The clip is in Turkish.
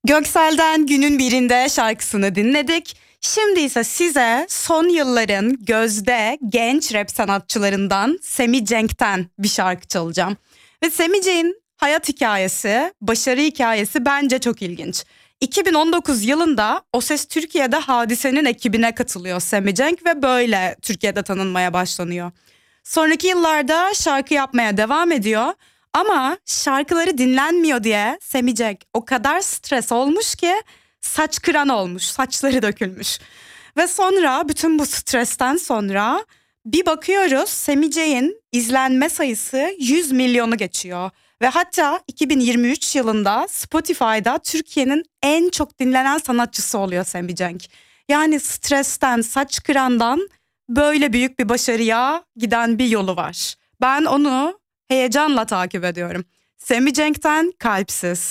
Göksel'den Günün Birinde şarkısını dinledik. Şimdi ise size son yılların gözde genç rap sanatçılarından Semi Cenk'ten bir şarkı çalacağım. Ve Semi Cenk'in hayat hikayesi, başarı hikayesi bence çok ilginç. 2019 yılında O Ses Türkiye'de Hadise'nin ekibine katılıyor Semi Cenk ve böyle Türkiye'de tanınmaya başlanıyor. Sonraki yıllarda şarkı yapmaya devam ediyor. Ama şarkıları dinlenmiyor diye Semi Cenk o kadar stres olmuş ki saç kıran olmuş, saçları dökülmüş. Ve sonra bütün bu stresten sonra bir bakıyoruz Semi Cenk'in izlenme sayısı 100 milyonu geçiyor. Ve hatta 2023 yılında Spotify'da Türkiye'nin en çok dinlenen sanatçısı oluyor Semi Cenk. Yani stresten, saç kırandan böyle büyük bir başarıya giden bir yolu var. Ben onu heyecanla takip ediyorum. Semi Cenk'ten Kalpsiz.